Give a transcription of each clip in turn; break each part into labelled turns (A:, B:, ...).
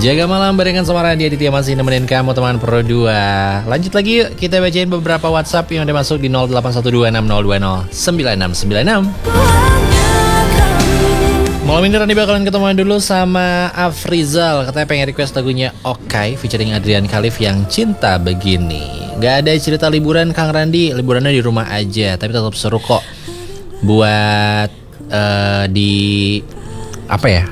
A: Jaga malam barengan sama Randy Aditya masih nemenin kamu teman Pro 2. Lanjut lagi yuk, kita bacain beberapa WhatsApp yang udah masuk di 081260209696. Malam ini Randy bakalan ketemuan dulu sama Afrizal. Katanya pengen request lagunya Okai featuring Adrian Khalif yang Cinta Begini. Gak ada cerita liburan Kang Randy, liburannya di rumah aja, tapi tetap seru kok. Buat di apa ya?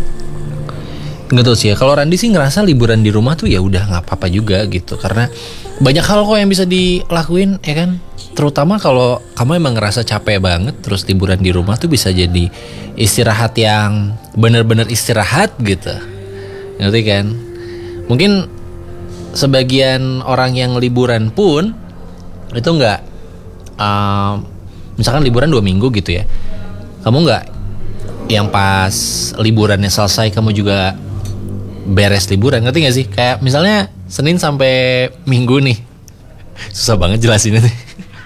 A: Nggak tahu sih ya. Kalau Randy sih ngerasa liburan di rumah tuh ya udah nggak apa-apa juga gitu, karena banyak hal kok yang bisa dilakuin ya kan. Terutama kalau kamu emang ngerasa capek banget, terus liburan di rumah tuh bisa jadi istirahat yang bener-bener istirahat gitu. Ngerti kan? Mungkin sebagian orang yang liburan pun itu nggak, misalkan liburan 2 minggu gitu ya, kamu nggak yang pas liburannya selesai kamu juga beres liburan, ngerti gak sih? Kayak misalnya Senin sampai Minggu nih. Susah banget jelasinnya nih.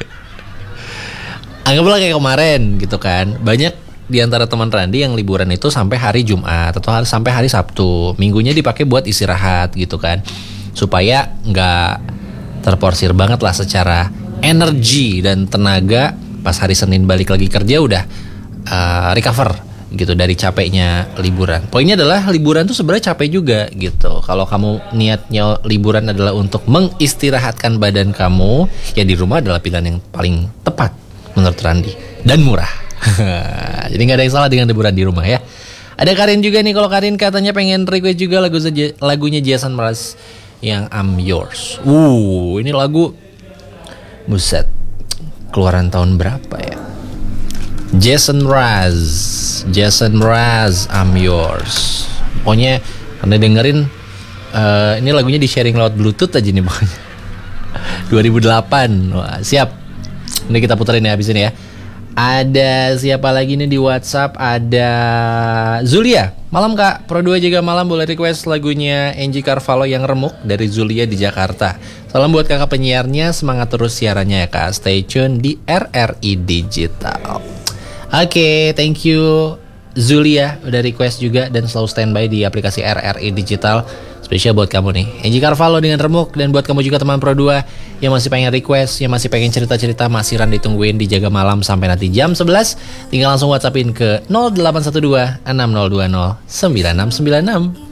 A: Anggaplah kayak kemarin gitu kan. Banyak di antara teman Randy yang liburan itu sampai hari Jumat atau sampai hari Sabtu. Minggunya dipakai buat istirahat gitu kan, supaya gak terporsir banget lah secara energi dan tenaga. Pas hari Senin balik lagi kerja udah recover gitu dari capeknya liburan. Poinnya adalah liburan tuh sebenarnya capek juga gitu. Kalau kamu niatnya liburan adalah untuk mengistirahatkan badan kamu, ya di rumah adalah pilihan yang paling tepat menurut Randy dan murah. Jadi nggak ada yang salah dengan liburan di rumah ya. Ada Karin juga nih. Kalau Karin katanya pengen request juga lagunya Jason Mraz yang I'm Yours. Ini lagu buset, keluaran tahun berapa ya? Jason Mraz, I'm Yours. Pokoknya Anda dengerin, ini lagunya di sharing lewat Bluetooth aja nih pokoknya. 2008. Wah, siap. Ini kita puterin ya habis ini ya. Ada siapa lagi nih di WhatsApp? Ada Zulia. Malam Kak, Pro 2 jaga malam, boleh request lagunya Angie Carvalho yang Remuk dari Zulia di Jakarta. Salam buat kakak penyiarnya, semangat terus siarannya ya Kak. Stay tune di RRI Digital. Oke, thank you Zulia udah request juga dan selalu standby di aplikasi RRI Digital. Spesial buat kamu nih, Angie Carvalho dengan Remuk. Dan buat kamu juga teman Pro 2 yang masih pengen request, yang masih pengen cerita-cerita, masih Randy tungguin di Jaga Malam sampai nanti jam 11. Tinggal langsung WhatsAppin ke 0812 6020 9696.